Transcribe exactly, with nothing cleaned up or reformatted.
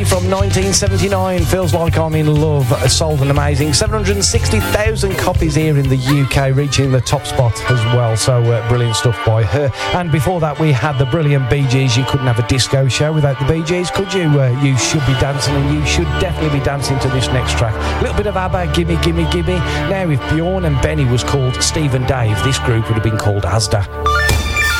Free from nineteen seventy-nine. Feels Like I'm in Love. Sold an amazing seven hundred sixty thousand copies here in the U K, reaching the top spot as well. So uh, brilliant stuff by her. And before that, we had the brilliant Bee Gees. You couldn't have a disco show without the Bee Gees, could you? Uh, you should be dancing, and you should definitely be dancing to this next track. A little bit of ABBA, Gimme, Gimme, Gimme. Now, if Bjorn and Benny was called Steve and Dave, this group would have been called Asda.